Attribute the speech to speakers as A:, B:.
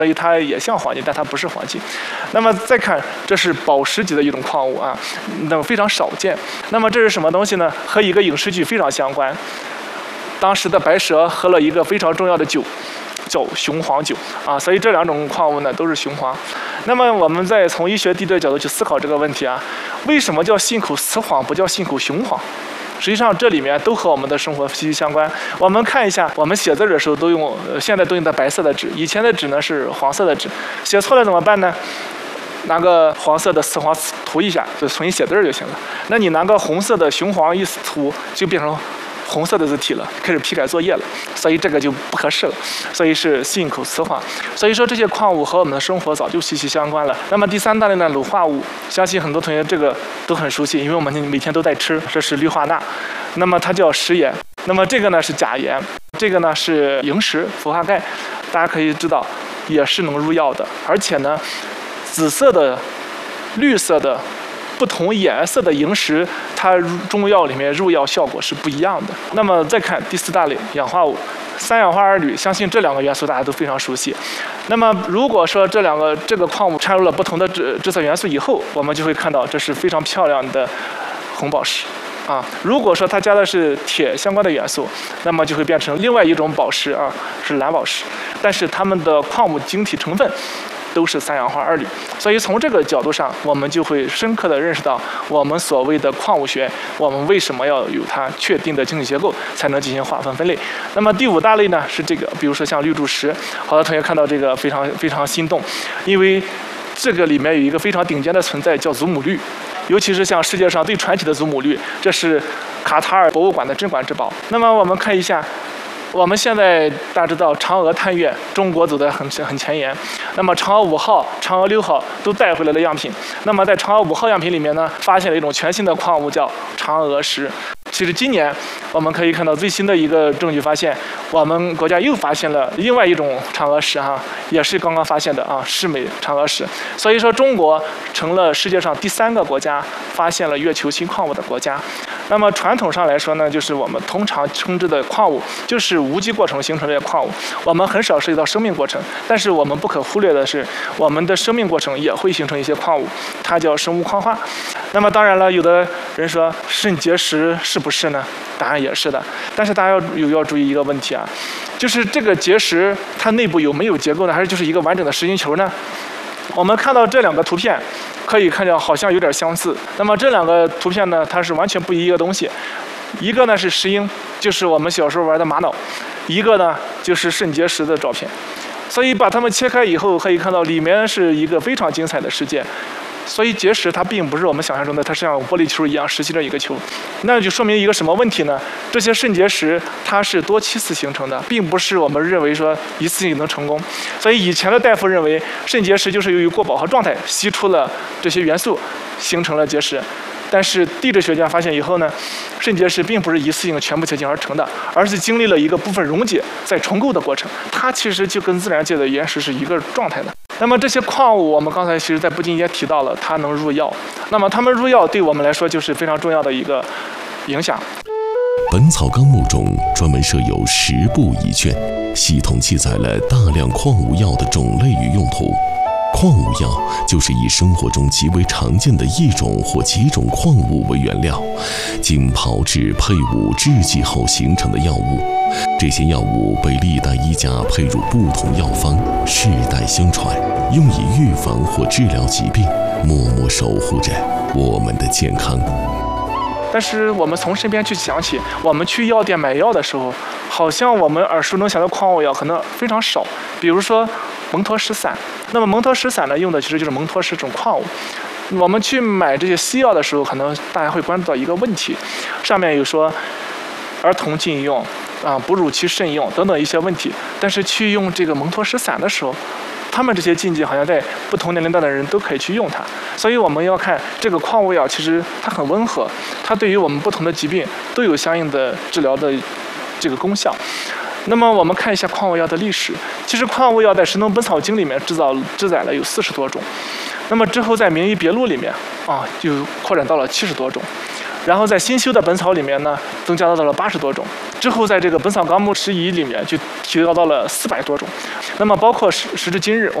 A: 所以它也像黄金，但它不是黄金。那么再看，这是宝石级的一种矿物啊，那么非常少见。那么这是什么东西呢？和一个影视剧非常相关。当时的白蛇喝了一个非常重要的酒，叫雄黄酒啊，所以这两种矿物呢都是雄黄。那么我们再从医学地质角度去思考这个问题啊，为什么叫信口雌黄不叫信口雄黄？实际上这里面都和我们的生活息息相关。我们看一下，我们写字的时候都用，现在都用的白色的纸，以前的纸呢是黄色的纸，写错了怎么办呢？拿个黄色的雌黄涂一下，就重新写字就行了。那你拿个红色的雄黄一涂，就变成红色的字体了，开始批改作业了，所以这个就不合适了。所以是信口雌黄。所以说这些矿物和我们的生活早就息息相关了。那么第三大类呢，卤化物，相信很多同学这个都很熟悉，因为我们每天都在吃。这是氯化钠，那么它叫食盐。那么这个呢是钾盐，这个呢是萤石、氟化钙，大家可以知道也是能入药的，而且呢，紫色的、绿色的。不同颜色的萤石，它中药里面入药效果是不一样的。那么再看第四大类氧化物，三氧化二铝，相信这两个元素大家都非常熟悉。那么如果说这个矿物掺入了不同的致色元素以后，我们就会看到这是非常漂亮的红宝石啊。如果说它加的是铁相关的元素，那么就会变成另外一种宝石啊，是蓝宝石。但是它们的矿物晶体成分都是三氧化二铝，所以从这个角度上，我们就会深刻地认识到我们所谓的矿物学，我们为什么要有它确定的晶体结构，才能进行划分分类。那么第五大类呢是这个，比如说像绿柱石，好多同学看到这个非常心动，因为这个里面有一个非常顶尖的存在叫祖母绿，尤其是像世界上最传奇的祖母绿，这是卡塔尔博物馆的镇馆之宝。那么我们看一下。我们现在大家知道嫦娥探月，中国走得很前沿。那么嫦娥5号、嫦娥6号都带回来了样品。那么在嫦娥5号样品里面呢，发现了一种全新的矿物叫嫦娥石。其实今年我们可以看到最新的一个证据发现，我们国家又发现了另外一种嫦娥石也是刚刚发现的世美嫦娥石。所以说中国成了世界上第3个国家发现了月球新矿物的国家。那么传统上来说呢，就是我们通常称之的矿物就是无机过程形成的矿物，我们很少涉及到生命过程，但是我们不可忽略的是，我们的生命过程也会形成一些矿物，它叫生物矿化。那么当然了，有的人说肾结石是不是呢？答案也是的，但是大家要注意一个问题啊，就是这个结石它内部有没有结构呢？还是就是一个完整的实心球呢？我们看到这两个图片，可以看见好像有点相似。那么这两个图片呢，它是完全不一个东西。一个呢是石英，就是我们小时候玩的玛瑙；一个呢就是肾结石的照片。所以把它们切开以后，可以看到里面是一个非常精彩的世界。所以结石它并不是我们想象中的，它是像玻璃球一样实际着一个球，那就说明一个什么问题呢？这些肾结石它是多期次形成的，并不是我们认为说一次性能成功。所以以前的大夫认为肾结石就是由于过饱和状态吸出了这些元素，形成了结石。但是地质学家发现以后呢，肾结石并不是一次性全部结晶而成的，而是经历了一个部分溶解再重构的过程。它其实就跟自然界的岩石是一个状态的。那么这些矿物，我们刚才其实在不经意间提到了，它能入药。那么它们入药对我们来说就是非常重要的一个影响。
B: 《本草纲目》中专门设有10部1卷，系统记载了大量矿物药的种类与用途。矿物药就是以生活中极为常见的一种或几种矿物为原料，经炮制、配伍、制剂后形成的药物。这些药物被历代医家配入不同药方，世代相传，用以预防或治疗疾病，默默守护着我们的健康。
A: 但是我们从身边去想起，我们去药店买药的时候，好像我们耳熟能详的矿物药可能非常少。比如说蒙脱石散，那么蒙脱石散呢，用的其实就是蒙脱石这种矿物。我们去买这些西药的时候，可能大家会关注到一个问题，上面有说儿童禁用哺乳期慎用等等一些问题。但是去用这个蒙脱石散的时候，他们这些禁忌好像在不同年龄段的人都可以去用它，所以我们要看这个矿物药，其实它很温和，它对于我们不同的疾病都有相应的治疗的这个功效。那么我们看一下矿物药的历史，其实矿物药在《神农本草经》里面记载了有40多种，那么之后在《名医别录》里面就扩展到了70多种。 然后在新修的《本草》里面呢，增加到了80多种。之后在这个《本草纲目拾遗》里面就提高到了400多种。那么包括时至今日，